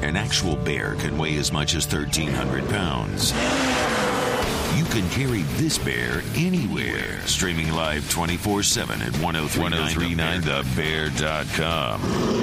An actual bear can weigh as much as 1,300 pounds. You can carry this bear anywhere. Streaming live 24/7 at 1039thebear.com.